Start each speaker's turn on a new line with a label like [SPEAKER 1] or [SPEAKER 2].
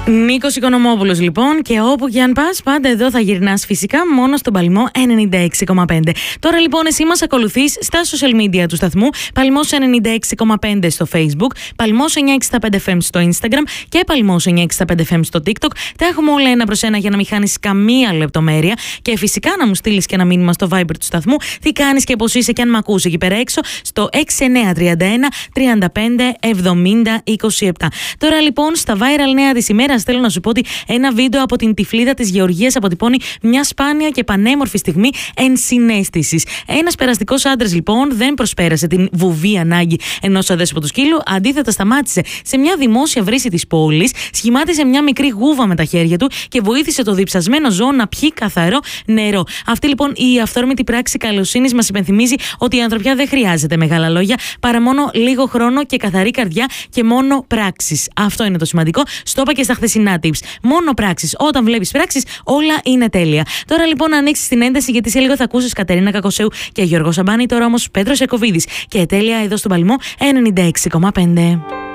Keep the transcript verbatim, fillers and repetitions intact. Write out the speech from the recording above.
[SPEAKER 1] Νίκος Οικονομόπουλος λοιπόν, και όπου και αν πας, πάντα εδώ θα γυρνάς φυσικά μόνο στον Παλμό ενενήντα έξι κόμμα πέντε. Τώρα λοιπόν εσύ μας ακολουθείς στα social media του σταθμού, Παλμός ενενήντα έξι κόμμα πέντε στο Facebook, Παλμός εννιακόσια εξήντα πέντε εφ εμ στο Instagram και Παλμός εννιακόσια εξήντα πέντε εφ εμ στο TikTok. Τα έχουμε όλα ένα προς ένα για να μην χάνεις καμία λεπτομέρεια και φυσικά να μου στείλεις και ένα μήνυμα στο Viber του σταθμού τι κάνεις και πώς είσαι και αν μ' ακούς εκεί πέρα έξω στο έξι εννιά τρία ένα τριάντα πέντε εβδομήντα είκοσι επτά. Τώρα λοιπόν στα viral νέα της ημέρας θέλω να σου πω ότι ένα βίντεο από την Τυφλίδα της Γεωργίας αποτυπώνει μια σπάνια και πανέμορφη στιγμή ενσυναίσθησης. Ένας περαστικός άντρας λοιπόν δεν προσπέρασε την βουβή ανάγκη ενός αδέσποτου σκύλου, αντίθετα σταμάτησε σε μια δημόσια βρύση της πόλης, σχημάτισε μια μικρή γούβα με τα χέρια του και βοήθησε το διψασμένο ζώο να πιει καθαρό νερό. Αυτή λοιπόν η αυθόρμητη πράξη καλοσύνης μας υπενθυμίζει ότι η ανθρωπιά δεν χρειάζεται μεγάλα λόγια, παρά μόνο λίγο χρόνο και καθαρή καρδιά και μόνο πράξεις. Αυτό είναι το σημαντικό. Στο είπα και στα χθεσινά tips. Μόνο πράξεις. Όταν βλέπεις πράξεις, όλα είναι τέλεια. Τώρα λοιπόν να ανοίξεις την ένταση, γιατί σε λίγο θα ακούσεις Κατερίνα Κακοσέου και Γιώργο Σαμπάνη. Τώρα όμως Πέτρος Ιακωβίδης και τέλεια εδώ στον Παλμό ενενήντα έξι κόμμα πέντε.